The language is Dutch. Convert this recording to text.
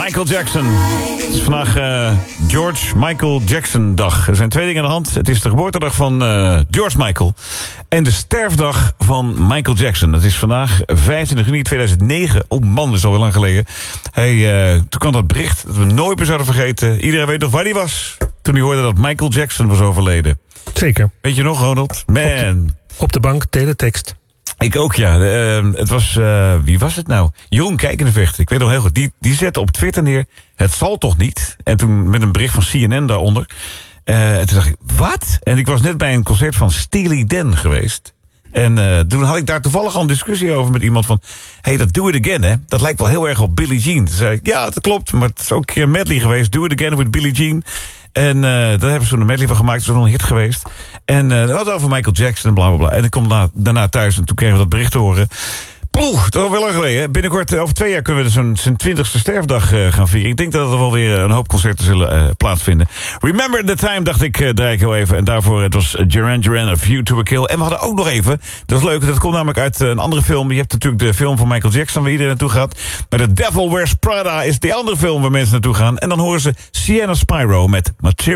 Michael Jackson. Het is vandaag George Michael Jackson dag. Er zijn twee dingen aan de hand. Het is de geboortedag van George Michael. En de sterfdag van Michael Jackson. Dat is vandaag 25 juni 2009. Oh man, dat is alweer lang geleden. Toen kwam dat bericht dat we nooit meer zouden vergeten. Iedereen weet nog waar hij was toen hij hoorde dat Michael Jackson was overleden. Zeker. Weet je nog, Ronald? Man. Op de bank, teletext. Ik ook, ja. Het was, wie was het nou? Jeroen Kijkenvecht. Ik weet nog heel goed. Die zette op Twitter neer, het zal toch niet? En toen met een bericht van CNN daaronder. En toen dacht ik, wat? En ik was net bij een concert van Steely Dan geweest. En toen had ik daar toevallig al een discussie over met iemand van, hey, dat Do It Again, hè? Dat lijkt wel heel erg op Billie Jean. Toen zei ik, ja, dat klopt, maar het is ook een keer een medley geweest. Do It Again with Billie Jean. En daar hebben ze toen een medley van gemaakt. Dat is wel een hit geweest. En dat was over Michael Jackson en bla bla bla. En ik kom daarna thuis en toen kregen we dat bericht te horen. Poeh, dat is wel lang geleden. Hè? Binnenkort, over 2 jaar, kunnen we zijn 20ste sterfdag gaan vieren. Ik denk dat er wel weer een hoop concerten zullen plaatsvinden. Remember the Time, dacht ik, draai ik heel even. En daarvoor, het was Duran Duran, A View to a Kill. En we hadden ook nog even, dat is leuk, dat komt namelijk uit een andere film. Je hebt natuurlijk de film van Michael Jackson waar iedereen naartoe gaat. Maar The Devil Wears Prada is die andere film waar mensen naartoe gaan. En dan horen ze Sienna Spyro met Material.